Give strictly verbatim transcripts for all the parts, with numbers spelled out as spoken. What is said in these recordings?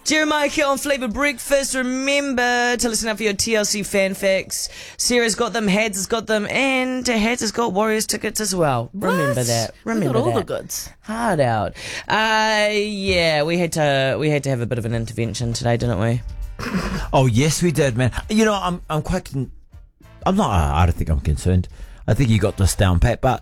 Jeremiah here on Flavour Breakfast. Remember to listen up for your T L C fanfics. Sarah's got them, Hads has got them, and Hads has got Warriors tickets as well. What? Remember that. Remember we got all that. the goods. Hard out. Uh, yeah, we had to we had to have a bit of an intervention today, didn't we? Oh yes, we did, man. You know, I'm I'm quite. Con- I'm not. I don't think I'm concerned. I think you got this down pat, but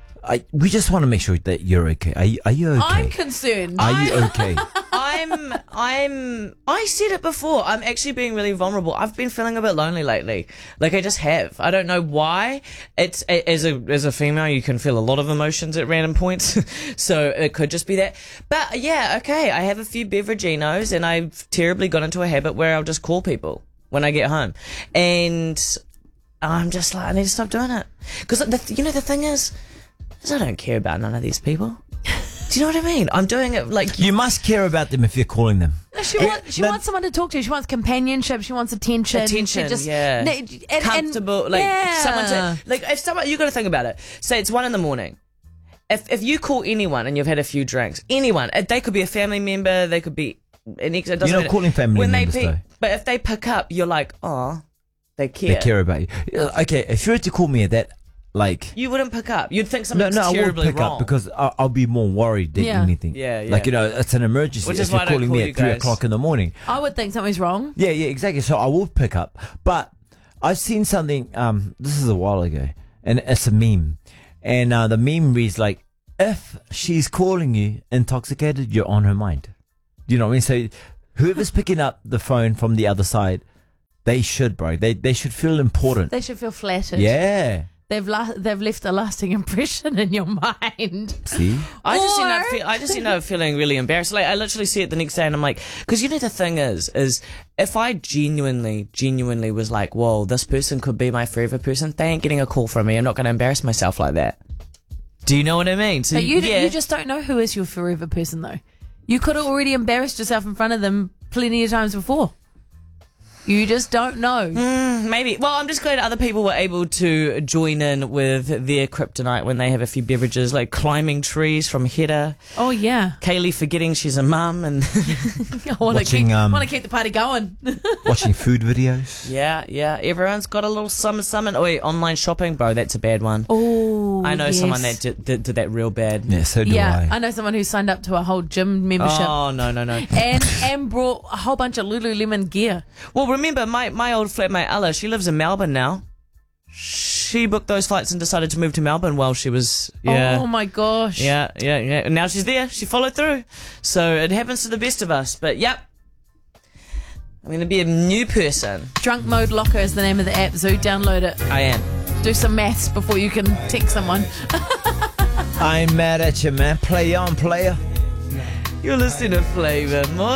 I we just want to make sure that you're okay. Are you, are you okay? I'm concerned. Are you okay? I'm, I'm, I said it before. I'm actually being really vulnerable. I've been feeling a bit lonely lately. Like I just have. I don't know why. It's, as a, as a female, you can feel a lot of emotions at random points. So it could just be that. But yeah, okay. I have a few beveraginos and I've terribly got into a habit where I'll just call people when I get home. And I'm just like, I need to stop doing it. Cause the, you know, the thing is, is I don't care about none of these people. Do you know what I mean? I'm doing it like You must care about them if you're calling them. No, she wants, she no- wants someone to talk to. She wants companionship. She wants attention. attention. She just, yeah, and- and- comfortable. Like yeah. someone to like. If someone, you got to think about it. Say it's one in the morning. If if you call anyone and you've had a few drinks, anyone, they could be a family member. They could be an ex. It doesn't You're not matter. calling family when members, they pick, though. But if they pick up, you're like, oh, they care. They care about you. Uh, Okay, if you were to call me at that, like. You wouldn't pick up. You'd think No, something's no, I won't terribly pick wrong. up because I'll, I'll be more worried than Yeah. anything. Yeah, yeah. Like, you know, it's an emergency. Which if is you're why I don't calling call me you at three guys. o'clock in the morning. I would think something's wrong. Yeah, yeah, exactly. So I will pick up. But I've seen something, um, this is a while ago, and it's a meme. And uh, the meme reads like, if she's calling you intoxicated, you're on her mind. You know what I mean? So whoever's picking up the phone from the other side, they should, bro. They they should feel important. They should feel flattered. Yeah. They've la- they've left a lasting impression in your mind. See? I just Or- end up feel, I just end up feeling really embarrassed. Like I literally see it the next day, and I'm like, because you know the thing is, is if I genuinely, genuinely was like, whoa, this person could be my forever person, they ain't getting a call from me. I'm not going to embarrass myself like that. Do you know what I mean? So But you, yeah. you just don't know who is your forever person, though. You could have already embarrassed yourself in front of them plenty of times before. You just don't know. Mm, maybe. Well, I'm just glad other people were able to join in with their kryptonite when they have a few beverages, like climbing trees from Hedda. Oh, yeah. Kaylee forgetting she's a mum, and I want to Watching, keep, um, wanna keep the party going. Watching food videos. yeah, yeah, everyone's got a little summer summon. Oh, wait, online shopping, bro, that's a bad one. Oh, I know yes. someone that did, did, did that real bad. Yeah, so do Yeah, I. I know someone who signed up to a whole gym membership Oh, no, no, no. and and brought a whole bunch of Lululemon gear. Well, remember, my, my old flatmate Ella, she lives in Melbourne now. She booked those flights and decided to move to Melbourne while she was, yeah. Oh my gosh. Yeah, yeah, yeah. And now she's there. She followed through. So it happens to the best of us. But yep. I'm going to be a new person. Drunk Mode Locker is the name of the app, Zoo. Download it. I am. Do some maths before you can text someone. I'm mad at you, man. Play on, player. You're listening to Flavour.